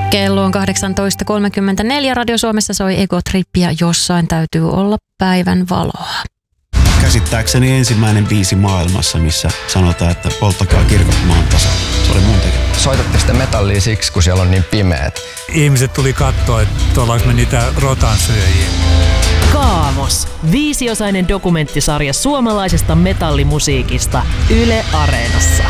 Kello on 18.34. Radio Suomessa soi Ego Trip ja jossain täytyy olla päivän valoa. Käsittääkseni ensimmäinen biisi maailmassa, missä sanotaan, että polttakaa kirkot maan tasalla. Se oli mun tekemä. Soitatte sitä metallia siksi, kun siellä on niin pimeät. Ihmiset tuli katsoa, että ollaanko me niitä rotansyöjiä. Kaamos. 5-osainen dokumenttisarja suomalaisesta metallimusiikista Yle Areenassa.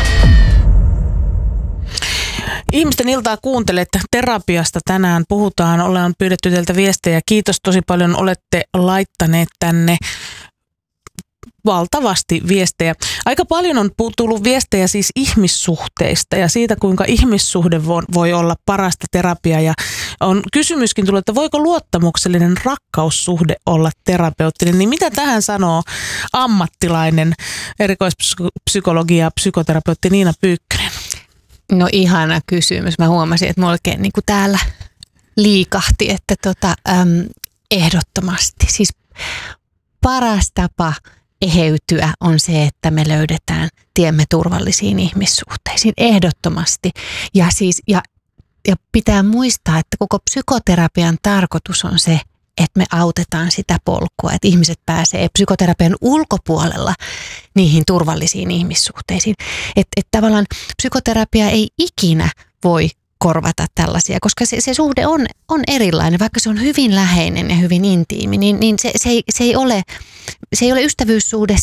Ihmisten iltaa kuuntelette, terapiasta tänään puhutaan. Ollaan pyydetty teiltä viestejä. Kiitos tosi paljon, olette laittaneet tänne valtavasti viestejä. Aika paljon on tullut viestejä siis ihmissuhteista ja siitä, kuinka ihmissuhde voi olla parasta terapiaa. Ja on kysymyskin tullut, että voiko luottamuksellinen rakkaussuhde olla terapeuttinen. Niin mitä tähän sanoo ammattilainen erikoispsykologi ja psykoterapeutti Niina Pyykkönen? No ihana kysymys. Mä huomasin, että mulla oikein niin kuin täällä liikahti, että ehdottomasti. Siis paras tapa eheytyä on se, että me löydetään tiemme turvallisiin ihmissuhteisiin. Ehdottomasti. Ja pitää muistaa, että koko psykoterapian tarkoitus on se, että me autetaan sitä polkua, että ihmiset pääsee psykoterapian ulkopuolella niihin turvallisiin ihmissuhteisiin. Että tavallaan psykoterapia ei ikinä voi korvata tällaisia, koska se suhde on erilainen, vaikka se on hyvin läheinen ja hyvin intiimi, niin se ei ole ystävyyssuhde,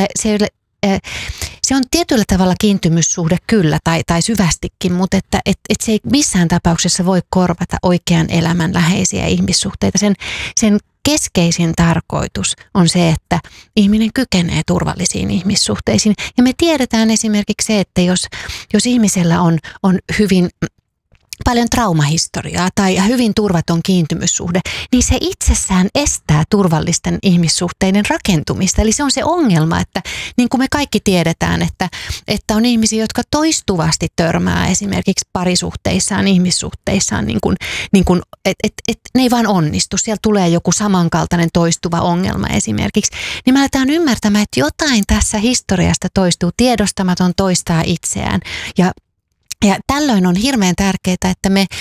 se on tietyllä tavalla kiintymyssuhde kyllä tai syvästikin, mutta että se ei missään tapauksessa voi korvata oikean elämän läheisiä ihmissuhteita. Sen keskeisin tarkoitus on se, että ihminen kykenee turvallisiin ihmissuhteisiin. Ja me tiedetään esimerkiksi se, että jos ihmisellä on hyvin paljon traumahistoriaa tai hyvin turvaton kiintymyssuhde, niin se itsessään estää turvallisten ihmissuhteiden rakentumista. Eli se on se ongelma, että niin kuin me kaikki tiedetään, että on ihmisiä, jotka toistuvasti törmää esimerkiksi parisuhteissaan, ihmissuhteissaan, että ne ei vaan onnistu. Siellä tulee joku samankaltainen toistuva ongelma esimerkiksi. Niin me aletaan ymmärtämään, että jotain tässä historiasta toistuu, tiedostamaton toistaa itseään ja tällöin on hirveän tärkeää, että me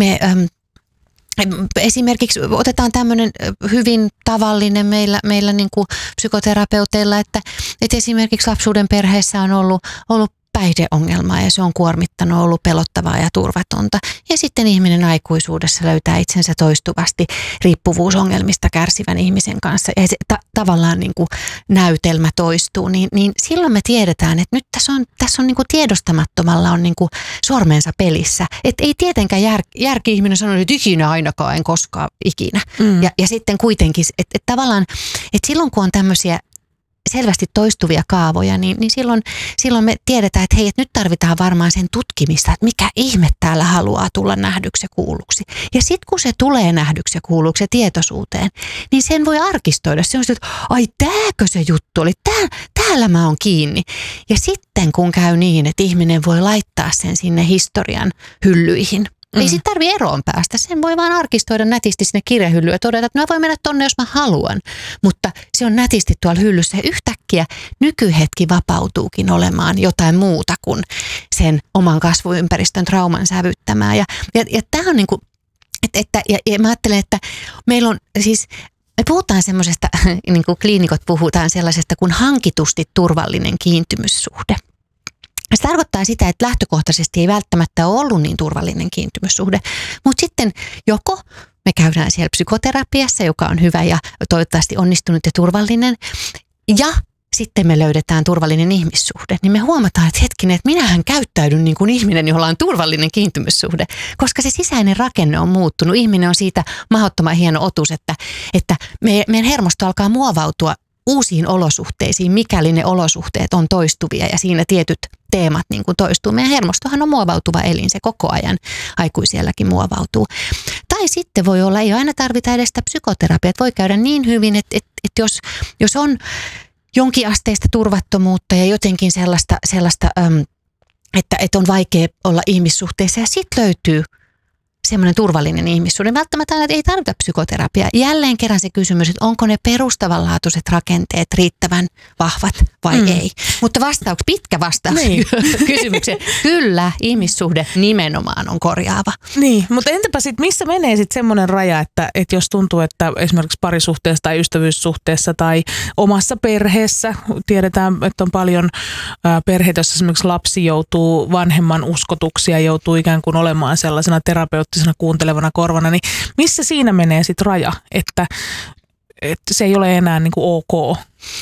esimerkiksi otetaan tämmöinen hyvin tavallinen meillä niin kuin psykoterapeuteilla, että esimerkiksi lapsuuden perheessä on ollut päihdeongelmaa ja se on kuormittanut, ollut pelottavaa ja turvatonta. Ja sitten ihminen aikuisuudessa löytää itsensä toistuvasti riippuvuusongelmista kärsivän ihmisen kanssa ja se tavallaan niin kuin näytelmä toistuu. Niin silloin me tiedetään, että nyt tässä on niin kuin tiedostamattomalla on niin kuin sormensa pelissä. Että ei tietenkään järki-ihminen sano, että ikinä ainakaan, en koskaan ikinä. Ja sitten kuitenkin, että tavallaan, että silloin kun on tämmöisiä selvästi toistuvia kaavoja, niin silloin me tiedetään, että hei, että nyt tarvitaan varmaan sen tutkimista, että mikä ihme täällä haluaa tulla nähdyksi ja kuulluksi. Ja sitten kun se tulee nähdyksi ja kuulluksi ja tietoisuuteen, niin sen voi arkistoida. Se on se, että ai tääkö se juttu oli, täällä mä oon kiinni. Ja sitten kun käy niin, että ihminen voi laittaa sen sinne historian hyllyihin, ei sit tarvitse eroon päästä. Sen voi vaan arkistoida nätisti sinne kirjahyllyyn ja todeta, että mä voin mennä tonne, jos mä haluan. Mutta se on nätisti tuolla hyllyssä ja yhtäkkiä nykyhetki vapautuukin olemaan jotain muuta kuin sen oman kasvuympäristön trauman sävyttämää. Ja tämä on niin kuin, ja mä ajattelen, että meillä on siis, me puhutaan semmoisesta, niin kuin kliinikot puhutaan sellaisesta kuin hankitusti turvallinen kiintymyssuhde. Se tarkoittaa sitä, että lähtökohtaisesti ei välttämättä ole ollut niin turvallinen kiintymyssuhde, mutta sitten joko me käydään siellä psykoterapiassa, joka on hyvä ja toivottavasti onnistunut ja turvallinen, ja sitten me löydetään turvallinen ihmissuhde, niin me huomataan, että hetkinen, että minähän käyttäydyn niin kuin ihminen, jolla on turvallinen kiintymyssuhde, koska se sisäinen rakenne on muuttunut. Ihminen on siitä mahdottoman hieno otus, että meidän hermosto alkaa muovautua uusiin olosuhteisiin, mikäli ne olosuhteet on toistuvia ja siinä tietyt teemat niin kuin toistuu. Meidän hermostohan on muovautuva elin, se koko ajan aikuisielläkin muovautuu. Tai sitten voi olla, ei aina tarvita edes sitä psykoterapiaa, voi käydä niin hyvin, että jos on jonkinasteista turvattomuutta ja jotenkin sellaista että on vaikea olla ihmissuhteessa ja sitten löytyy semmoinen turvallinen ihmissuhde. Välttämättä aina ei tarvita psykoterapiaa. Jälleen kerran se kysymys, että onko ne perustavanlaatuiset rakenteet riittävän vahvat vai ei. Mutta pitkä vastaus kysymykseen. Kyllä, ihmissuhde nimenomaan on korjaava. Niin, mutta entäpä sitten, missä menee sitten semmoinen raja, että jos tuntuu, että esimerkiksi parisuhteessa tai ystävyyssuhteessa tai omassa perheessä, tiedetään, että on paljon perheitä, joissa esimerkiksi lapsi joutuu vanhemman uskotuksia, joutuu ikään kuin olemaan sellaisena terapeuttisena kuuntelevana korvana, niin missä siinä menee sitten raja, että se ei ole enää niin kuin ok?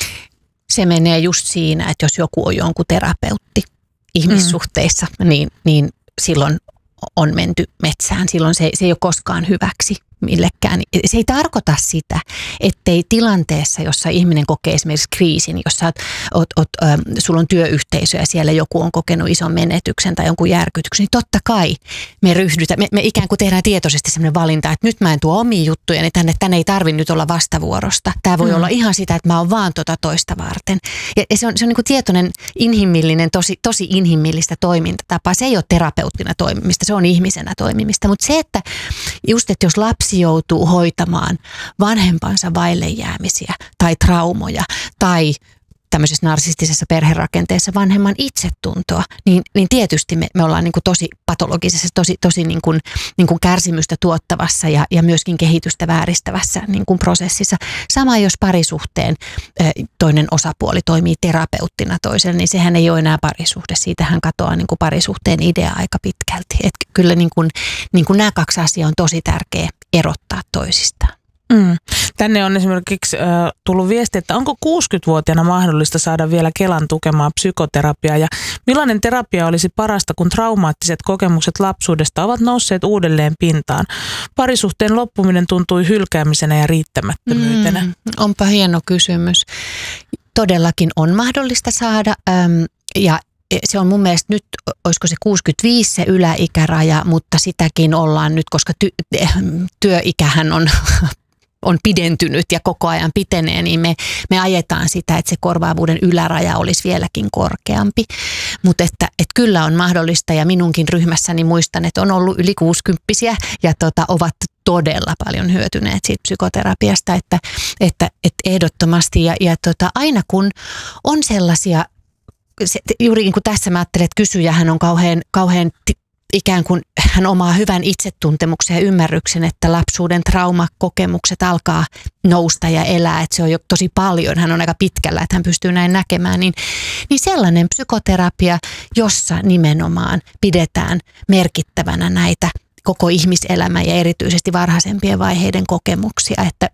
Se menee just siinä, että jos joku on jonkun terapeutti ihmissuhteissa, niin silloin on menty metsään. Silloin se ei ole koskaan hyväksi millekään. Se ei tarkoita sitä, ettei tilanteessa, jossa ihminen kokee esimerkiksi kriisin, jossa sulla on työyhteisö ja siellä joku on kokenut ison menetyksen tai jonkun järkytyksen, niin totta kai me ryhdytään. Me ikään kuin tehdään tietoisesti sellainen valinta, että nyt mä en tuo omia juttuja, niin tänne ei tarvitse nyt olla vastavuorosta. Tämä voi olla ihan sitä, että mä oon vaan toista varten. Ja se on niin kuin tietoinen, inhimillinen, tosi inhimillistä toimintatapaa. Se ei ole terapeuttina toimimista, se on ihmisenä toimimista. Mutta se, että just, että jos lapsi joutuu hoitamaan vanhempansa vaille jäämisiä tai traumoja tai tämmöisessä narsistisessa perherakenteessa vanhemman itsetuntoa, niin tietysti me ollaan niin kuin tosi patologisessa, tosi niin kuin kärsimystä tuottavassa ja myöskin kehitystä vääristävässä niin kuin prosessissa. Sama jos parisuhteen toinen osapuoli toimii terapeuttina toiselle, niin sehän ei ole enää parisuhde. Siitähän katoaa niin kuin parisuhteen idea aika pitkälti. Et kyllä niin kuin nämä kaksi asiaa on tosi tärkeä erottaa toisistaan. Tänne on esimerkiksi tullut viesti, että onko 60-vuotiaana mahdollista saada vielä Kelan tukemaa psykoterapiaa ja millainen terapia olisi parasta, kun traumaattiset kokemukset lapsuudesta ovat nousseet uudelleen pintaan. Parisuhteen loppuminen tuntui hylkäämisenä ja riittämättömyytenä. Onpa hieno kysymys. Todellakin on mahdollista saada ja se on mun mielestä nyt, olisiko se 65 se yläikäraja, mutta sitäkin ollaan nyt, koska työikähän on pidentynyt ja koko ajan pitenee, niin me ajetaan sitä, että se korvaavuuden yläraja olisi vieläkin korkeampi. Mutta että kyllä on mahdollista ja minunkin ryhmässäni muistan, että on ollut yli 60-vuotiaita ja ovat todella paljon hyötyneet siitä psykoterapiasta, että ehdottomasti ja aina kun on sellaisia, juuri niin kuin tässä mä ajattelen, että kysyjähän on kauhean ikään kuin hän omaa hyvän itsetuntemuksen ja ymmärryksen, että lapsuuden traumakokemukset alkaa nousta ja elää, että se on jo tosi paljon, hän on aika pitkällä, että hän pystyy näin näkemään, niin sellainen psykoterapia, jossa nimenomaan pidetään merkittävänä näitä koko ihmiselämän ja erityisesti varhaisempien vaiheiden kokemuksia,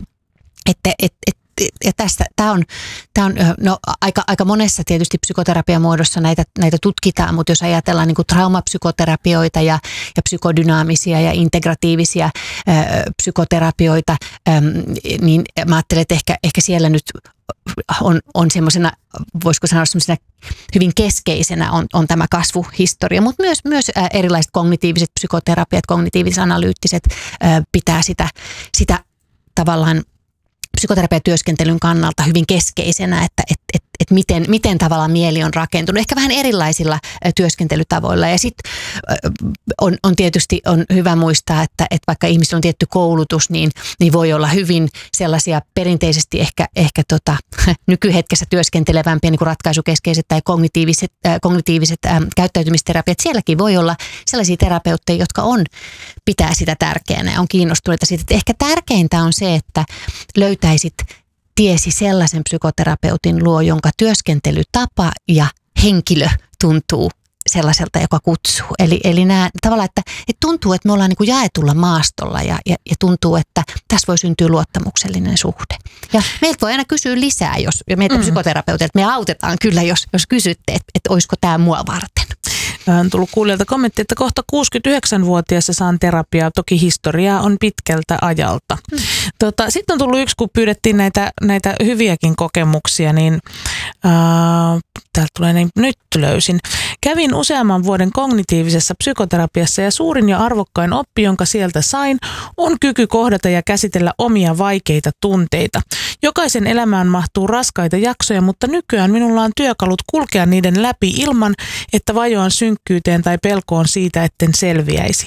ja tämä on aika monessa tietysti psykoterapian muodossa näitä tutkitaan, mutta jos ajatellaan niin kuin traumapsykoterapioita ja psykodynaamisia ja integratiivisia psykoterapioita, niin mä ajattelen, että ehkä siellä nyt on semmoisena, voisiko sanoa semmoisena hyvin keskeisenä on tämä kasvuhistoria, mutta myös erilaiset kognitiiviset psykoterapiat, kognitiivis-analyyttiset pitää sitä tavallaan psykoterapiatyöskentelyn kannalta hyvin keskeisenä, että miten tavallaan mieli on rakentunut. Ehkä vähän erilaisilla työskentelytavoilla. Ja sitten on tietysti hyvä muistaa, että vaikka ihmisillä on tietty koulutus, niin voi olla hyvin sellaisia perinteisesti ehkä nykyhetkessä työskentelevämpiä niin kuin ratkaisukeskeiset tai kognitiiviset käyttäytymisterapiat. Sielläkin voi olla sellaisia terapeutteja, jotka pitää sitä tärkeänä ja on kiinnostuneita siitä. Että ehkä tärkeintä on se, että löytäisit tiesi sellaisen psykoterapeutin luo, jonka työskentelytapa ja henkilö tuntuu sellaiselta, joka kutsuu. Eli nämä tavallaan, että tuntuu, että me ollaan niin kuin jaetulla maastolla ja tuntuu, että tässä voi syntyä luottamuksellinen suhde. Ja meiltä voi aina kysyä lisää, jos meitä psykoterapeutilta, me autetaan kyllä, jos kysytte, että olisiko tämä mua varten. On tullut kuulijalta kommentti, että kohta 69-vuotiaassa saan terapiaa. Toki historiaa on pitkältä ajalta. Sitten on tullut yksi, kun pyydettiin näitä hyviäkin kokemuksia, niin täältä tulee niin, nyt löysin. Kävin useamman vuoden kognitiivisessa psykoterapiassa ja suurin ja arvokkain oppi, jonka sieltä sain, on kyky kohdata ja käsitellä omia vaikeita tunteita. Jokaisen elämään mahtuu raskaita jaksoja, mutta nykyään minulla on työkalut kulkea niiden läpi ilman, että vajoan synkkyyteen tai pelkoon siitä, etten selviäisi.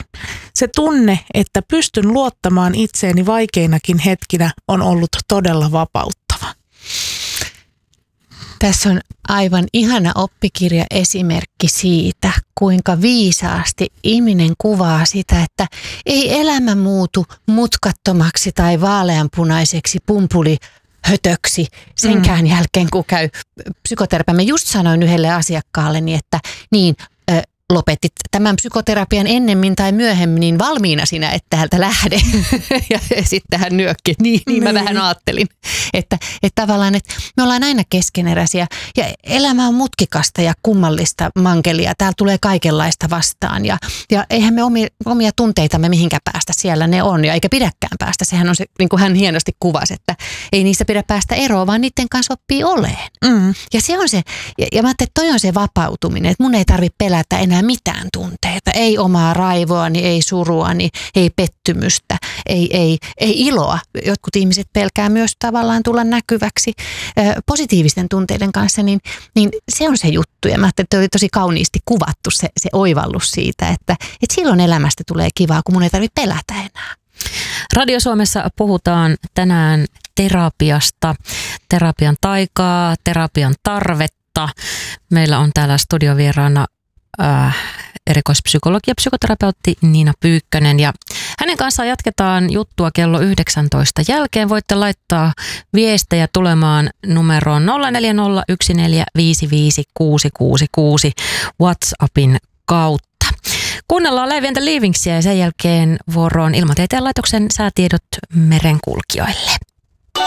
Se tunne, että pystyn luottamaan itseeni vaikeinakin hetkinä, on ollut todella vapauttava. Tässä on aivan ihana oppikirjaesimerkki siitä, kuinka viisaasti ihminen kuvaa sitä, että ei elämä muutu mutkattomaksi tai vaaleanpunaiseksi pumpulihötöksi senkään jälkeen, kun käy psykoterapiaa. Mä just sanoin yhdelle asiakkaalleni, että lopetit tämän psykoterapian ennemmin tai myöhemmin, niin valmiina sinä, että täältä lähde. Ja sitten hän nyökki. Niin mä vähän ajattelin. Että tavallaan, että me ollaan aina keskeneräisiä ja elämä on mutkikasta ja kummallista mankelia. Täällä tulee kaikenlaista vastaan ja eihän me omia tunteitamme mihinkään päästä. Siellä ne on ja eikä pidäkään päästä. Sehän on se, niin kuin hän hienosti kuvasi, että ei niistä pidä päästä eroon, vaan niiden kanssa oppii oleen. Ja se on se, ja mä ajattelin, että toi on se vapautuminen, että mun ei tarvitse pelätä enää mitään tunteita. Ei omaa raivoani, ei suruani, ei pettymystä, ei iloa. Jotkut ihmiset pelkää myös tavallaan tulla näkyväksi positiivisten tunteiden kanssa, niin se on se juttu. Ja mä ajattelin, että oli tosi kauniisti kuvattu se oivallus siitä, että silloin elämästä tulee kivaa, kun mun ei tarvitse pelätä enää. Radio Suomessa puhutaan tänään terapiasta, terapian taikaa, terapian tarvetta. Meillä on täällä studiovieraana erikoispsykologi ja psykoterapeutti Niina Pyykkönen ja hänen kanssaan jatketaan juttua kello 19 jälkeen. Voitte laittaa viestejä tulemaan numeroon 0401455666 WhatsAppin kautta. Kuunnellaan Live and the Livingsia ja sen jälkeen vuoroon Ilmatieteen laitoksen säätiedot merenkulkijoille.